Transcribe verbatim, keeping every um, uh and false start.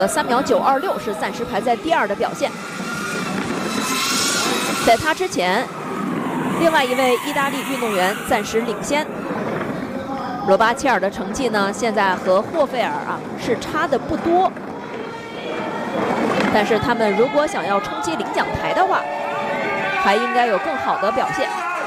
三秒九二六是暂时排在第二的表现。在他之前，另外一位意大利运动员暂时领先。罗巴切尔的成绩呢，现在和霍费尔啊是差的不多，但是他们如果想要冲击领奖台的话，还应该有更好的表现。